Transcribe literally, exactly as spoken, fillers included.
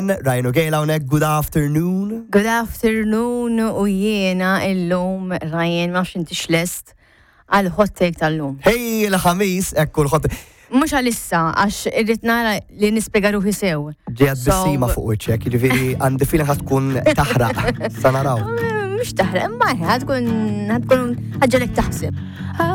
Ryan O'Gale hawnhekk, good afternoon. Good afternoon u jiena illum Ryan ma x'inti xlest għal hot take tal-lum. Hej, l-ħamis, ekku l-hot take. Mhux għalissa għax irrid nara li nispjega ruħi sew. Ġejjed bissima fuq wiċċek, jiġifieri għandi feeling ħadd tkun taħraq. Sa naraw. Mhux taħraq, imma ħadkun ħadkun ħaġġalek taħseb.